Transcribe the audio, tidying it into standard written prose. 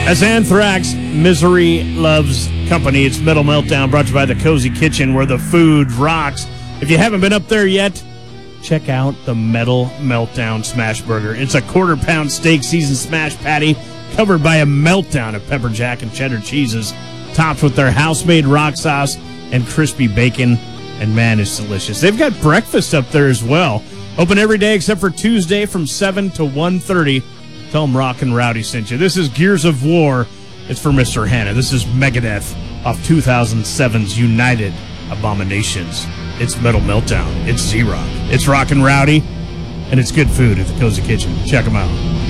As Anthrax, Misery Loves Company. It's Metal Meltdown, brought to you by the Cozy Kitchen, where the food rocks. If you haven't been up there yet, check out the Metal Meltdown Smash Burger. It's a quarter-pound steak seasoned smash patty covered by a meltdown of pepper jack and cheddar cheeses, topped with their house-made rock sauce and crispy bacon. And man, it's delicious. They've got breakfast up there as well. Open every day except for Tuesday from 7 to 1:30. Tell them Rock and Rowdy sent you. This is Gears of War. It's for Mr. Hanna. This is Megadeth off 2007's United Abominations. It's Metal Meltdown. It's Z-Rock. It's Rock and Rowdy. And it's good food at the Cozy Kitchen. Check them out.